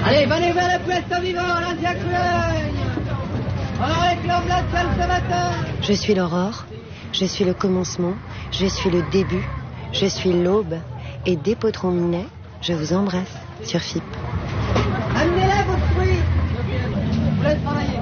Allez, venez vers le puesto vivant, l'India Cruelle. On réclame la salle ce matin. Je suis l'aurore, je suis le commencement, je suis le début, je suis l'aube. Et dès Potron Minet, je vous embrasse sur FIP. Amenez-la vos fruits. Je vous laisse travailler.